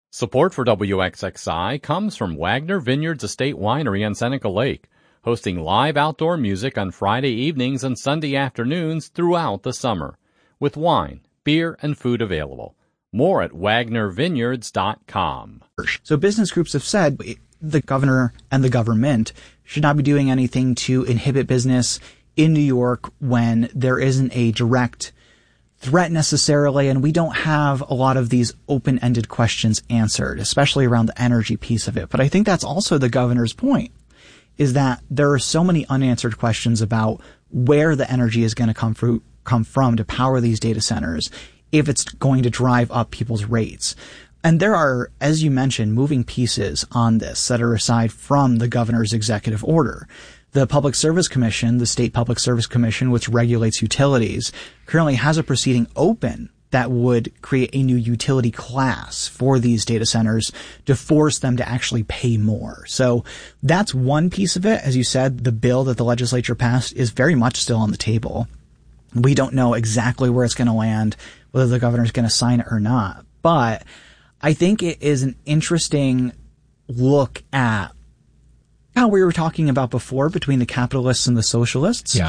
Support for WXXI comes from Wagner Vineyards Estate Winery on Seneca Lake, hosting live outdoor music on Friday evenings and Sunday afternoons throughout the summer, with wine, beer, and food available. More at WagnerVineyards.com. So business groups have said the governor and the government should not be doing anything to inhibit business in New York when there isn't a direct threat necessarily, and we don't have a lot of these open-ended questions answered, especially around the energy piece of it. But I think that's also the governor's point, is that there are so many unanswered questions about where the energy is going to come from to power these data centers, if it's going to drive up people's rates. And there are, as you mentioned, moving pieces on this that are aside from the governor's executive order. The Public Service Commission, the State Public Service Commission, which regulates utilities, currently has a proceeding open that would create a new utility class for these data centers to force them to actually pay more. So that's one piece of it. As you said, the bill that the legislature passed is very much still on the table. We don't know exactly where it's going to land, whether the governor's going to sign it or not. But I think it is an interesting look at how we were talking about before between the capitalists and the socialists,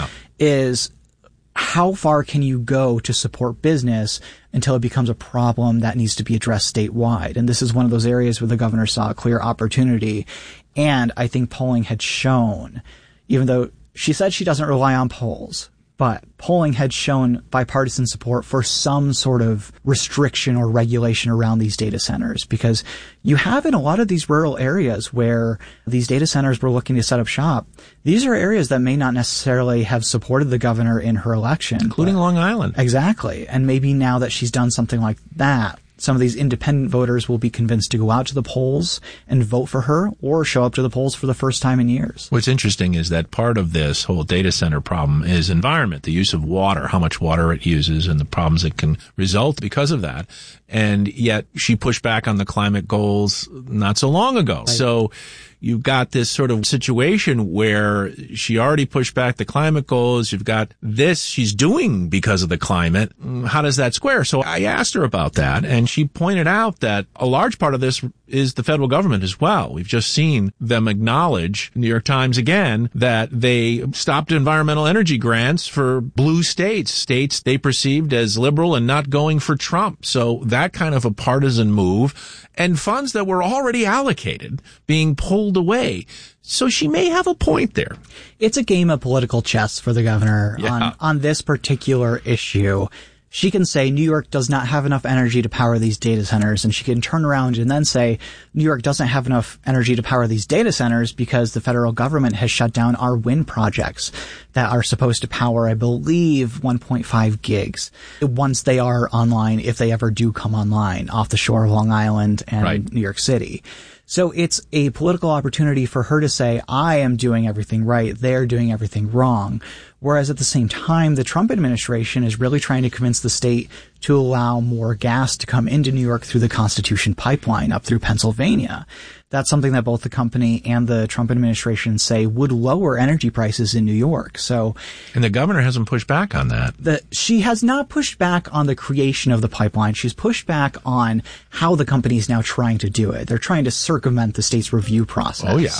is how far can you go to support business until it becomes a problem that needs to be addressed statewide? And this is one of those areas where the governor saw a clear opportunity. And I think polling had shown, even though she said she doesn't rely on polls, but polling had shown bipartisan support for some sort of restriction or regulation around these data centers, because you have in a lot of these rural areas where these data centers were looking to set up shop. These are areas that may not necessarily have supported the governor in her election. Including Long Island. Exactly. And maybe now that she's done something like that, some of these independent voters will be convinced to go out to the polls and vote for her, or show up to the polls for the first time in years. What's interesting is that part of this whole data center problem is environment, the use of water, how much water it uses, and the problems that can result because of that. And yet she pushed back on the climate goals not so long ago. Right. So you've got this sort of situation where she already pushed back the climate goals. You've got this she's doing because of the climate. How does that square? So I asked her about that, and she pointed out that a large part of this is the federal government as well. We've just seen them acknowledge, New York Times again, that they stopped environmental energy grants for blue states they perceived as liberal and not going for Trump. So that kind of a partisan move, and funds that were already allocated being pulled away. So she may have a point there. It's a game of political chess for the governor on this particular issue. She can say New York does not have enough energy to power these data centers, and she can turn around and then say New York doesn't have enough energy to power these data centers because the federal government has shut down our wind projects that are supposed to power, I believe, 1.5 gigs once they are online, if they ever do come online off the shore of Long Island and New York City. So it's a political opportunity for her to say, I am doing everything right, they're doing everything wrong. Whereas at the same time, the Trump administration is really trying to convince the state to allow more gas to come into New York through the Constitution pipeline up through Pennsylvania. That's something that both the company and the Trump administration say would lower energy prices in New York. So, and the governor hasn't pushed back on that. She has not pushed back on the creation of the pipeline. She's pushed back on how the company is now trying to do it. They're trying to circumvent the state's review process. Oh, yeah.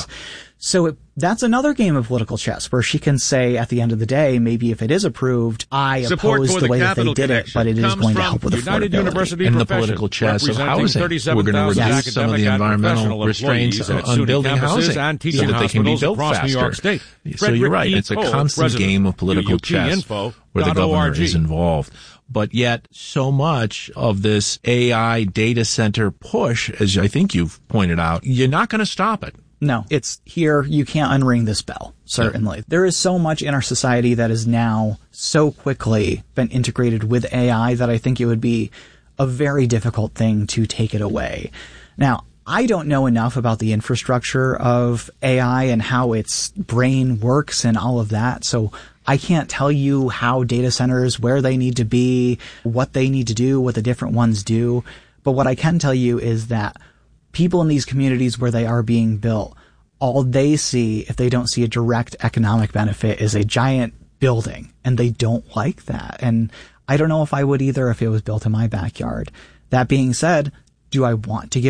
So that's another game of political chess where she can say at the end of the day, maybe if it is approved, I oppose the way that they did it, but it is going to help with affordability. And the political chess of housing. We're going to reduce some of the environmental restraints on building housing so that they can be built faster. So you're right. It's a constant game of political chess where the governor is involved. But yet so much of this AI data center push, as I think you've pointed out, you're not going to stop it. No, it's here. You can't unring this bell, certainly. Yeah. There is so much in our society that is now so quickly been integrated with AI that I think it would be a very difficult thing to take it away. Now, I don't know enough about the infrastructure of AI and how its brain works and all of that, so I can't tell you how data centers, where they need to be, what they need to do, what the different ones do. But what I can tell you is that people in these communities where they are being built, all they see, if they don't see a direct economic benefit, is a giant building, and they don't like that. And I don't know if I would either if it was built in my backyard. That being said, do I want to give